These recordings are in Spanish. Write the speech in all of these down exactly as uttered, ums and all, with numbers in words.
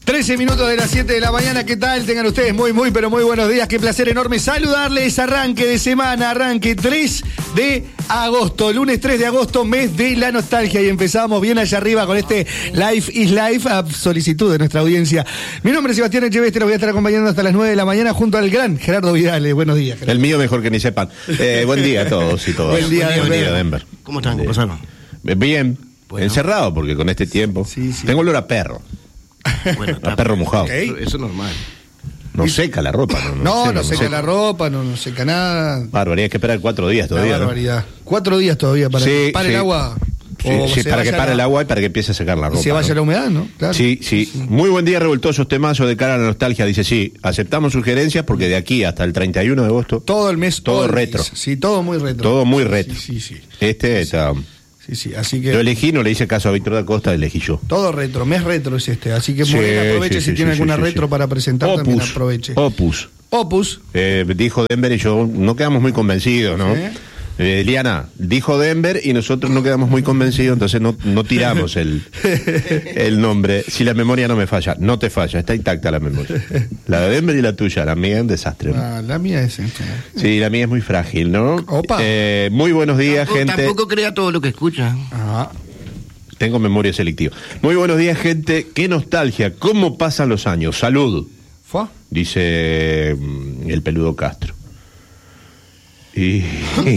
trece minutos de las siete de la mañana, ¿qué tal? Tengan ustedes muy, muy, pero muy buenos días. Qué placer enorme saludarles. Arranque de semana, arranque tres de agosto, lunes tres de agosto, mes de la nostalgia. Y empezamos bien allá arriba con este Life is Life, a solicitud de nuestra audiencia. Mi nombre es Sebastián Echeveste, lo voy a estar acompañando hasta las nueve de la mañana junto al gran Gerardo Vidal. Buenos días, Gerardo. El mío mejor que ni sepan. Eh, buen día a todos y todas. Buen día, buen Denver. día, Denver. ¿Cómo están? ¿Cómo pasaron? Bien, Bueno. encerrado porque con este tiempo Sí, sí. tengo olor a perro. Bueno, A perro mojado. Okay. Eso, eso es normal. No seca la ropa. No, No, sé, no seca la ropa, no, no seca nada. Barbaridad, hay que esperar cuatro días Una todavía. ¿no? barbaridad. Cuatro días todavía para Sí, que pare sí. el agua. Sí, o sí, se para que vaya pare la- el agua y para que empiece a secar la y ropa. se vaya ¿no? la humedad, ¿no? Claro. Sí, sí, Muy buen día, revoltosos temazos de cara a la nostalgia. Dice, sí, aceptamos sugerencias porque de aquí hasta el treinta y uno de agosto, Todo el mes. Todo oldies. retro. Sí, todo muy retro. todo muy Sí, retro. Sí, sí. Este está... Sí, sí. Así que. Yo elegí, no le hice caso a Víctor da Costa, elegí yo. Todo retro, mes retro es este. Así que Sí, muy bien, aproveche sí, si sí, tiene sí, alguna sí, retro sí. para presentar, también Opus, aproveche. Opus. Opus. Eh, dijo Denver y yo no quedamos muy convencidos, ¿no? Sí. Eh, Eliana, dijo Denver y nosotros no quedamos muy convencidos, entonces no, no tiramos el, el nombre. Si la memoria no me falla, no te falla, está intacta la memoria. La de Denver y la tuya, la mía es un desastre. ¿no? Ah, la mía es esta. Sí, la mía es muy frágil, ¿no? Opa. Eh, muy buenos días, Tampoco, gente. tampoco crea todo lo que escucha. Ah, Tengo memoria selectiva. Muy buenos días, gente. Qué nostalgia, cómo pasan los años. Salud, ¿fue? dice mm, el peludo Castro. Y,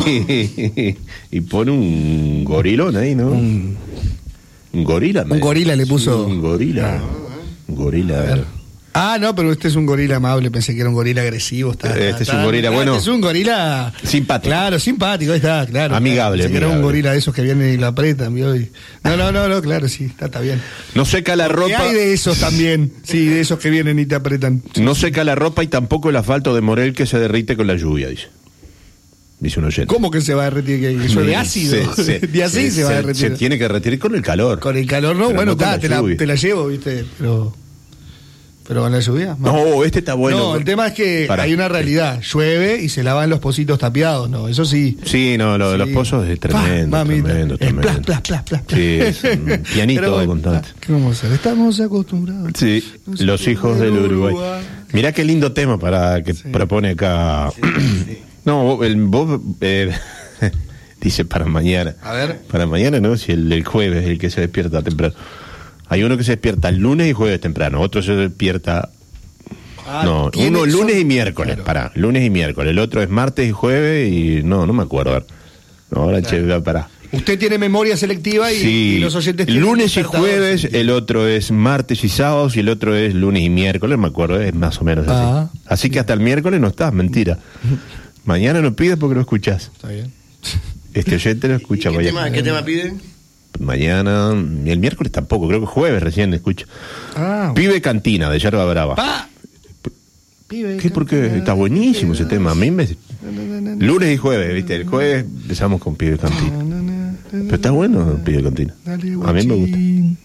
y pone un gorilón ahí, ¿no? Un, gorila. Un gorila le puso. Sí, un gorila. Un gorila. A ver. Ah, no, pero este es un gorila amable, pensé que era un gorila agresivo. Está, Este está, es un está- gorila, ah, bueno. Este es un gorila. Simpático. Claro, simpático, ahí está, claro. Amigable, Pensé que era un amigable. gorila de esos que vienen y lo apretan, ¿vio? Y- No, no, no, no, claro, sí, está, está bien. No seca la Y ropa. hay de esos también, sí, de esos que vienen y te apretan. No seca la ropa y tampoco el asfalto de Morel que se derrite con la lluvia, dice. Dice un oyente. ¿Cómo que se va a derretir? ¿Que eso de ácido? Se- se- de así se, va a derretir. Se tiene que derretir con el calor. Con el calor, no, Pero bueno, no con está, la te, la, lluvia. te la llevo, ¿viste? Pero, pero con la lluvia. No, este está bueno. No, el tema es que Pará. hay una realidad. Llueve y se lavan los pocitos tapiados, ¿no? Eso sí. Sí, no, lo de Sí. los pozos es tremendo, Pa, mamita. tremendo, Es tremendo. plas, plas, plas, plas, plas. Sí, es un pianito Pero bueno, constante. ¿qué vamos a hacer? Estamos acostumbrados. Sí, los hijos del Uruguay. Mirá qué lindo tema para que Sí. propone acá. No, vos, el, vos eh, dice para mañana. A ver. Para mañana, ¿no? Si el, el jueves, el que se despierta temprano. Hay uno que se despierta el lunes y jueves temprano, otro se despierta... Ah, no, ¿quiénes uno lunes son? y miércoles, Claro. pará, lunes y miércoles, el otro es martes y jueves y no, no me acuerdo. A ver. No, ahora che, pará. Usted tiene memoria selectiva y, Sí, y los oyentes tienen lunes y despertador jueves, selectivo. el otro es martes y sábados y el otro es lunes y miércoles, me acuerdo, es más o menos así. Ah. Así que hasta el miércoles no estás, mentira. Mañana no pides porque no escuchás. Está bien. Este oyente no escucha ¿Y qué, mañana. tema, ¿Qué tema piden? Mañana, y el miércoles tampoco, creo que jueves recién escucha. Ah, Pibe Cantina de Yerba Brava. pa. Pibe, ¿Qué? Porque está buenísimo ese tema. A mí me... Lunes y jueves, ¿viste? El jueves empezamos con Pibe Cantina. Pero está bueno Pibe Cantina. Dale, A mí me gusta. guachín.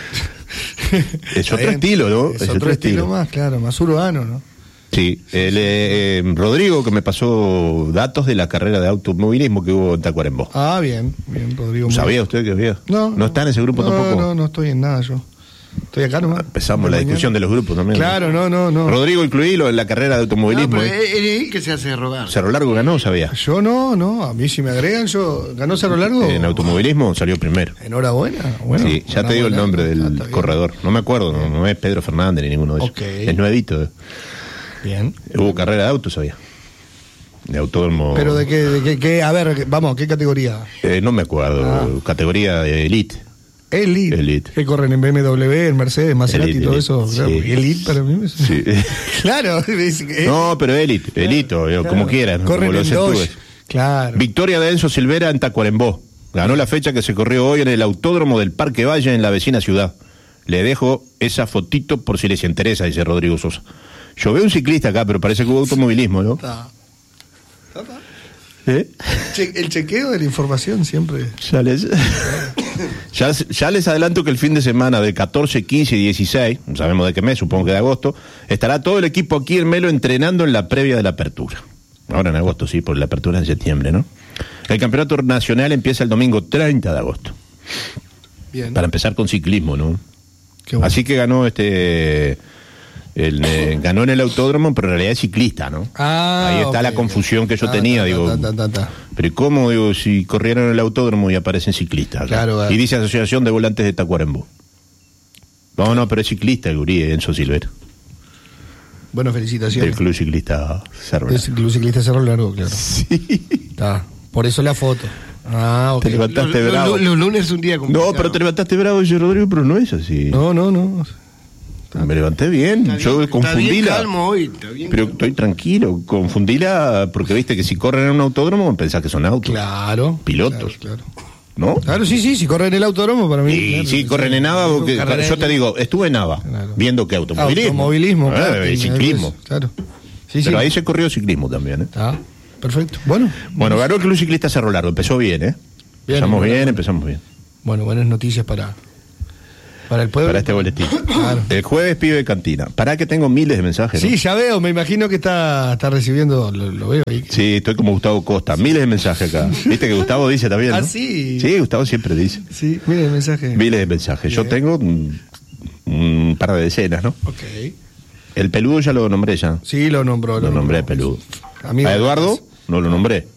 Es Está otro bien. estilo, ¿no? Es, otro estilo más, claro, más urbano, ¿no? Sí, el, eh, eh, Rodrigo que me pasó datos de la carrera de automovilismo que hubo en Tacuarembó. Ah, bien, bien, Rodrigo. muy ¿Sabía bien. usted que había? No. ¿No está en ese grupo no, tampoco? No, no estoy en nada yo. Estoy acá nomás. Empezamos De la mañana. discusión de los grupos también. Claro, no, no, no. Rodrigo, incluílo en la carrera de No, automovilismo. pero ¿eh? es es él que se hace rogar. Cerro Largo ganó, ¿sabía? Yo no, no. A mí si me agregan, yo. ¿Ganó Cerro Largo? En automovilismo salió primero. Enhorabuena. Bueno, sí, ya te digo el enhorabuena. nombre Ah, del está bien. corredor. No me acuerdo, no, no es Pedro Fernández ni ninguno de ellos. Ok. Es nuevito. eh. Bien. Hubo carrera de auto, sabía. De autódromo. Pero de qué, de qué, qué- a ver, que- vamos, ¿qué categoría? Eh, no me acuerdo. Ah. Categoría de Elite. Elite. Elite. Que corren en B M W, en Mercedes, Maserati y Elite, todo Elite. eso. Claro, Sí. Elite para mí. me- Sí. Claro. es que- No, pero Elite, Elito, eh, claro. como quieras. ¿no? Corren Como lo en Dodge. acentúes. Claro. Victoria de Enzo Silvera en Tacuarembó. Ganó la fecha que se corrió hoy en el autódromo del Parque Valle en la vecina ciudad. Le dejo esa fotito por si les interesa, dice Rodrigo Sosa. Yo veo un ciclista acá, pero parece que hubo automovilismo, ¿no? Está. Está, está. ¿Eh? Che- el chequeo de la información siempre. Ya les, ya, ya les adelanto que el fin de semana del catorce, quince y dieciséis, no sabemos de qué mes, supongo que de agosto, estará todo el equipo aquí en Melo entrenando en la previa de la apertura. Ahora en agosto sí, por la apertura en septiembre, ¿no? El campeonato nacional empieza el domingo treinta de agosto. Bien. Para empezar con ciclismo, ¿no? Qué bueno. Así que ganó este... El, eh, ganó en el autódromo, pero en realidad es ciclista, ¿no? Ah, ahí está ok, la confusión que yo ah, tenía, ta, digo. ta, ta, ta, ta. Pero ¿y cómo, digo, si corrieron en el autódromo y aparecen ciclistas? Claro, acá? ah. Y dice Asociación de Volantes de Tacuarembó. No, no, pero es ciclista el gurí, Enzo Silvera. Bueno, Del felicitaciones. Club Ciclista Cerro Es el Club Ciclista Cerro Largo, claro. Sí. Está. Por eso la foto. Ah, ok. Te levantaste Los, bravo. los- los lunes es un día complicado. No, pero te levantaste bravo, dice Rodrigo, pero no es así. No, no, no. Me levanté bien, Está yo bien, está confundí bien la... calmo hoy, está bien Pero calmo. estoy tranquilo, confundíla porque viste que si corren en un autódromo pensás que son autos, Claro. Pilotos. Claro, claro. ¿no? Claro, sí, sí, si corren en el autódromo para mí. Y claro, sí, corren en Nava, porque Carrera yo te en- digo, estuve en Nava, Claro. viendo que automovilismo. Automovilismo, Eh, claro, y sí, ciclismo. Claro. Sí, Pero sí. ahí se corrió ciclismo también, ¿eh? Ah, perfecto. Bueno. Bueno, ganó el Club Ciclista Cerro Largo, empezó bien, ¿eh? Bien, empezamos bueno, bien, bueno. empezamos bien. Bueno, buenas noticias para, para el pueblo. Para este boletín. Claro. El jueves pibe de cantina. Pará que tengo miles de mensajes, ¿no? Sí, ya veo, me imagino que está, está recibiendo, lo, lo veo ahí. Sí, estoy como Gustavo Costa, miles de mensajes acá. Viste que Gustavo dice también, ¿no? Ah, sí. Sí, Gustavo siempre dice. Sí, mire el mensaje. Miles de mensajes. Yo Bien. tengo un, un par de decenas, ¿no? Ok. El peludo ya lo nombré ya. Sí, lo nombró. Lo nombré peludo. Amigo. A Eduardo no lo nombré.